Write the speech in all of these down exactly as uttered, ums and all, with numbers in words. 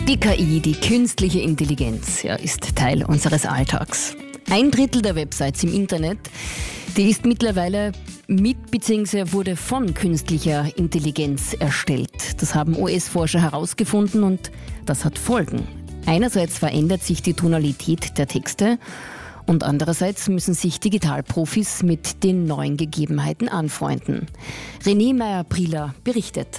Die K I, die künstliche Intelligenz, ja, ist Teil unseres Alltags. Ein Drittel der Websites im Internet, die ist mittlerweile mit bzw. wurde von künstlicher Intelligenz erstellt. Das haben U S-Forscher herausgefunden und das hat Folgen. Einerseits verändert sich die Tonalität der Texte und andererseits müssen sich Digitalprofis mit den neuen Gegebenheiten anfreunden. René Meyer-Prieler berichtet.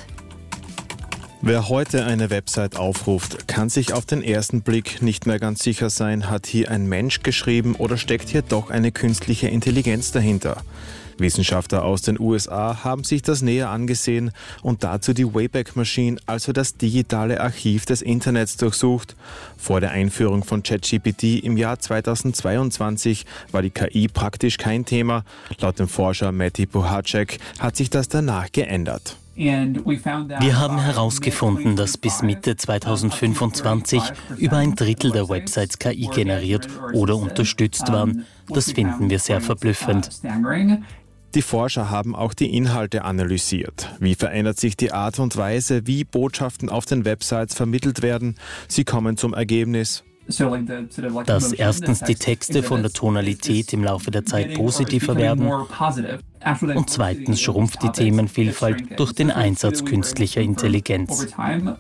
Wer heute eine Website aufruft, kann sich auf den ersten Blick nicht mehr ganz sicher sein, hat hier ein Mensch geschrieben oder steckt hier doch eine künstliche Intelligenz dahinter. Wissenschaftler aus den U S A haben sich das näher angesehen und dazu die Wayback Machine, also das digitale Archiv des Internets, durchsucht. Vor der Einführung von ChatGPT im Jahr zweitausendzweiundzwanzig war die K I praktisch kein Thema. Laut dem Forscher Matti Pohacek hat sich das danach geändert. Wir haben herausgefunden, dass bis Mitte zweitausendfünfundzwanzig über ein Drittel der Websites K I generiert oder unterstützt waren. Das finden wir sehr verblüffend. Die Forscher haben auch die Inhalte analysiert. Wie verändert sich die Art und Weise, wie Botschaften auf den Websites vermittelt werden? Sie kommen zum Ergebnis: dass erstens die Texte von der Tonalität im Laufe der Zeit positiver werden und zweitens schrumpft die Themenvielfalt durch den Einsatz künstlicher Intelligenz.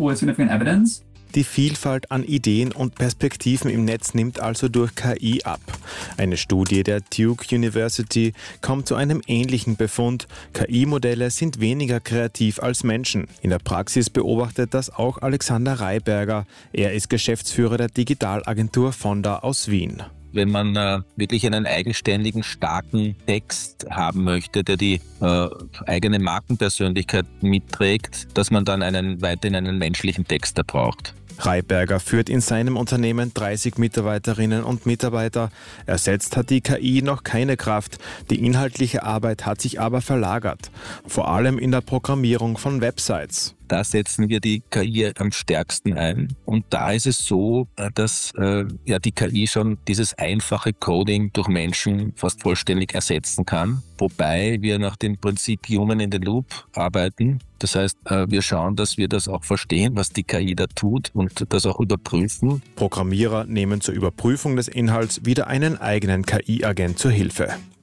Die Vielfalt an Ideen und Perspektiven im Netz nimmt also durch K I ab. Eine Studie der Duke University kommt zu einem ähnlichen Befund. K I-Modelle sind weniger kreativ als Menschen. In der Praxis beobachtet das auch Alexander Reiberger. Er ist Geschäftsführer der Digitalagentur Fonda aus Wien. Wenn man äh, wirklich einen eigenständigen, starken Text haben möchte, der die äh, eigene Markenpersönlichkeit mitträgt, dass man dann einen, weiterhin einen menschlichen Texter braucht. Reiberger führt in seinem Unternehmen dreißig Mitarbeiterinnen und Mitarbeiter. Ersetzt hat die K I noch keine Kraft. Die inhaltliche Arbeit hat sich aber verlagert. Vor allem in der Programmierung von Websites. Da setzen wir die K I am stärksten ein. Und da ist es so, dass äh, ja, die K I schon dieses einfache Coding durch Menschen fast vollständig ersetzen kann. Wobei wir nach dem Prinzip Human in the Loop arbeiten. Das heißt, äh, wir schauen, dass wir das auch verstehen, was die K I da tut und das auch überprüfen. Programmierer nehmen zur Überprüfung des Inhalts wieder einen eigenen K I-Agent zur Hilfe.